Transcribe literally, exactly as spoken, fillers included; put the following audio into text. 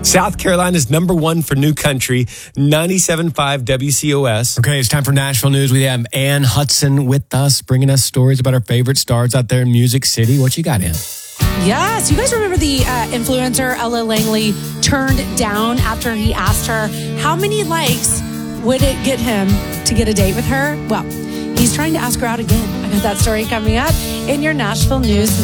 South Carolina's number one for new country, ninety-seven point five W C O S. Okay, it's time for Nashville News. We have Ann Hudson with us, bringing us stories about our favorite stars out there in Music City. What you got, Ann? Yes, you guys remember the uh, influencer Ella Langley turned down after he asked her how many likes would it get him to get a date with her? Well, he's trying to ask her out again. I got that story coming up in your Nashville News.